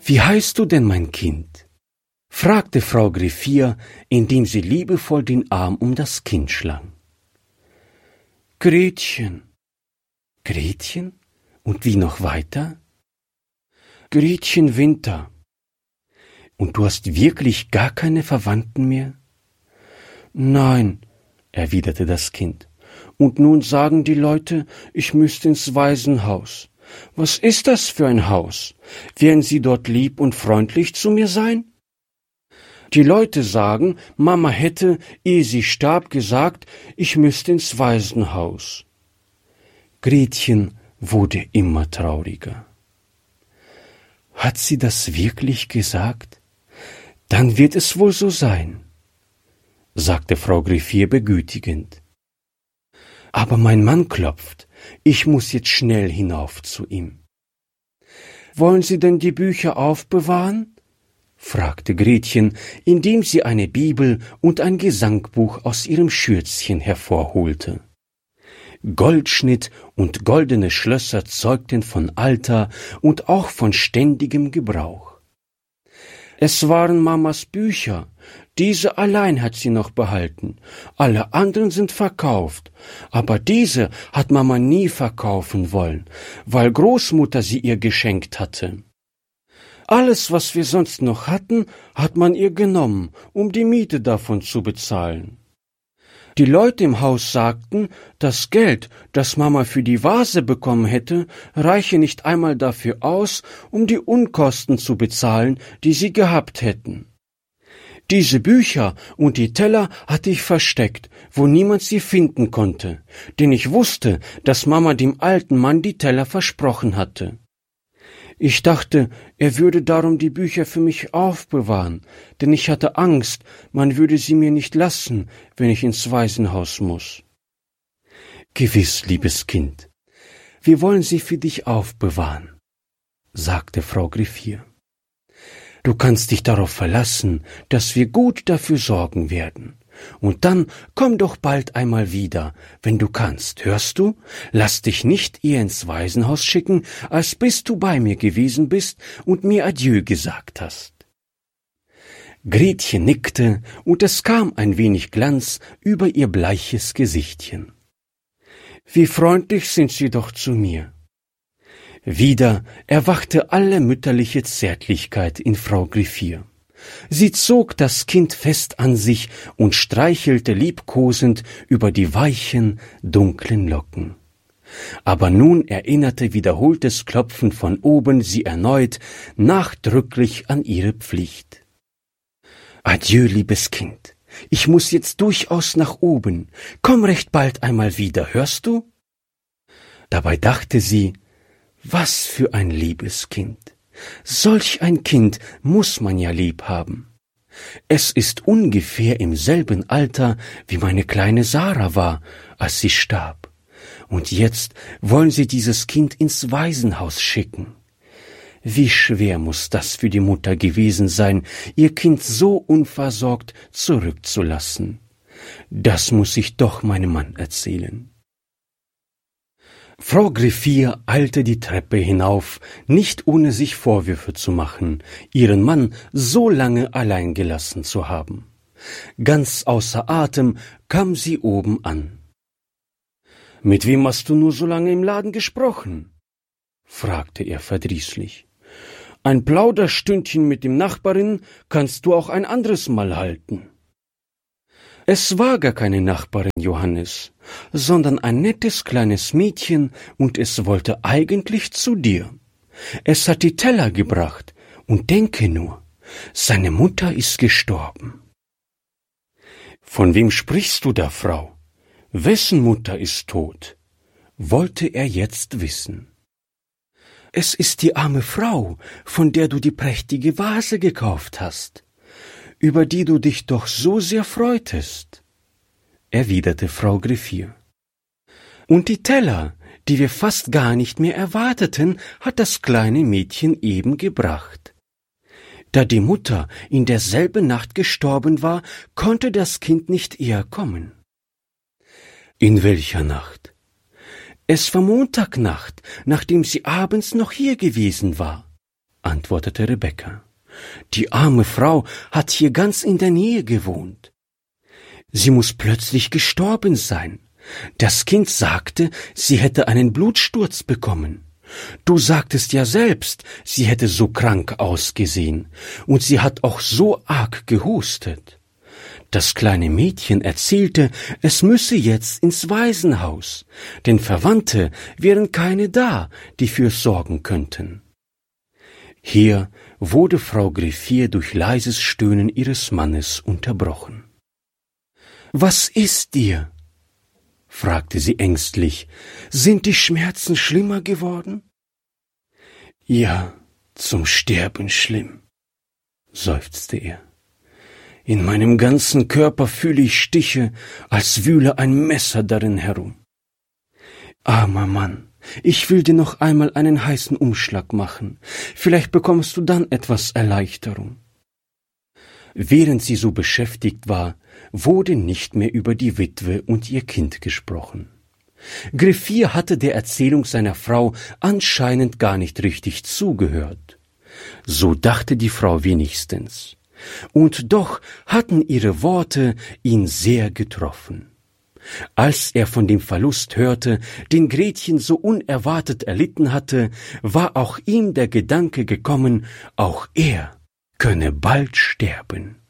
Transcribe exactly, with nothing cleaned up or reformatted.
»Wie heißt du denn, mein Kind?« fragte Frau Griffier, indem sie liebevoll den Arm um das Kind schlang. »Gretchen.« »Gretchen? Und wie noch weiter?« »Gretchen Winter.« »Und du hast wirklich gar keine Verwandten mehr?« »Nein«, erwiderte das Kind. »Und nun sagen die Leute, ich müsste ins Waisenhaus. Was ist das für ein Haus? Werden sie dort lieb und freundlich zu mir sein?« »Die Leute sagen, Mama hätte, ehe sie starb, gesagt, ich müsste ins Waisenhaus.« Gretchen wurde immer trauriger. »Hat sie das wirklich gesagt? Dann wird es wohl so sein«, sagte Frau Griffier begütigend. »Aber mein Mann klopft. Ich muss jetzt schnell hinauf zu ihm.« »Wollen Sie denn die Bücher aufbewahren?« fragte Gretchen, indem sie eine Bibel und ein Gesangbuch aus ihrem Schürzchen hervorholte. Goldschnitt und goldene Schlösser zeugten von Alter und auch von ständigem Gebrauch. »Es waren Mamas Bücher, diese allein hat sie noch behalten, alle anderen sind verkauft, aber diese hat Mama nie verkaufen wollen, weil Großmutter sie ihr geschenkt hatte. Alles, was wir sonst noch hatten, hat man ihr genommen, um die Miete davon zu bezahlen. Die Leute im Haus sagten, das Geld, das Mama für die Vase bekommen hätte, reiche nicht einmal dafür aus, um die Unkosten zu bezahlen, die sie gehabt hätten. Diese Bücher und die Teller hatte ich versteckt, wo niemand sie finden konnte, denn ich wusste, dass Mama dem alten Mann die Teller versprochen hatte. Ich dachte, er würde darum die Bücher für mich aufbewahren, denn ich hatte Angst, man würde sie mir nicht lassen, wenn ich ins Waisenhaus muss.« »Gewiss, liebes Kind, wir wollen sie für dich aufbewahren«, sagte Frau Griffier. »Du kannst dich darauf verlassen, dass wir gut dafür sorgen werden. Und dann komm doch bald einmal wieder, wenn du kannst, hörst du? Lass dich nicht eher ins Waisenhaus schicken, als bis du bei mir gewesen bist und mir Adieu gesagt hast.« Gretchen nickte, und es kam ein wenig Glanz über ihr bleiches Gesichtchen. »Wie freundlich sind Sie doch zu mir.« Wieder erwachte alle mütterliche Zärtlichkeit in Frau Griffier. Sie zog das Kind fest an sich und streichelte liebkosend über die weichen, dunklen Locken. Aber nun erinnerte wiederholtes Klopfen von oben sie erneut nachdrücklich an ihre Pflicht. »Adieu, liebes Kind, ich muß jetzt durchaus nach oben. Komm recht bald einmal wieder, hörst du?« Dabei dachte sie, was für ein liebes Kind. Solch ein Kind muß man ja lieb haben. Es ist ungefähr im selben Alter, wie meine kleine Sarah war, als sie starb. Und jetzt wollen sie dieses Kind ins Waisenhaus schicken. Wie schwer muß das für die Mutter gewesen sein, ihr Kind so unversorgt zurückzulassen. Das muß ich doch meinem Mann erzählen.« Frau Griffier eilte die Treppe hinauf, nicht ohne sich Vorwürfe zu machen, ihren Mann so lange allein gelassen zu haben. Ganz außer Atem kam sie oben an. »Mit wem hast du nur so lange im Laden gesprochen?« fragte er verdrießlich. »Ein Plauderstündchen mit dem Nachbarin kannst du auch ein anderes Mal halten.« »Es war gar keine Nachbarin, Johannes, sondern ein nettes kleines Mädchen, und es wollte eigentlich zu dir. Es hat die Teller gebracht, und denke nur, seine Mutter ist gestorben.« »Von wem sprichst du da, Frau? Wessen Mutter ist tot?« wollte er jetzt wissen. »Es ist die arme Frau, von der du die prächtige Vase gekauft hast, über die du dich doch so sehr freutest«, erwiderte Frau Griffier. »Und die Teller, die wir fast gar nicht mehr erwarteten, hat das kleine Mädchen eben gebracht. Da die Mutter in derselben Nacht gestorben war, konnte das Kind nicht eher kommen.« »In welcher Nacht?« »Es war Montagnacht, nachdem sie abends noch hier gewesen war«, antwortete Rebekka. Die arme Frau hat hier ganz in der Nähe gewohnt. Sie muss plötzlich gestorben sein. Das Kind sagte, sie hätte einen Blutsturz bekommen. Du sagtest ja selbst, sie hätte so krank ausgesehen, und sie hat auch so arg gehustet. Das kleine Mädchen erzählte, es müsse jetzt ins Waisenhaus, denn Verwandte wären keine da, die für's sorgen könnten. Hier wurde Frau Griffier durch leises Stöhnen ihres Mannes unterbrochen. »Was ist dir?« fragte sie ängstlich. »Sind die Schmerzen schlimmer geworden?« »Ja, zum Sterben schlimm«, seufzte er. »In meinem ganzen Körper fühle ich Stiche, als wühle ein Messer darin herum. Armer Mann, ich will dir noch einmal einen heißen Umschlag machen. Vielleicht bekommst du dann etwas Erleichterung.« Während sie so beschäftigt war, wurde nicht mehr über die Witwe und ihr Kind gesprochen. Griffier hatte der Erzählung seiner Frau anscheinend gar nicht richtig zugehört. So dachte die Frau wenigstens. Und doch hatten ihre Worte ihn sehr getroffen. Als er von dem Verlust hörte, den Gretchen so unerwartet erlitten hatte, war auch ihm der Gedanke gekommen, auch er könne bald sterben.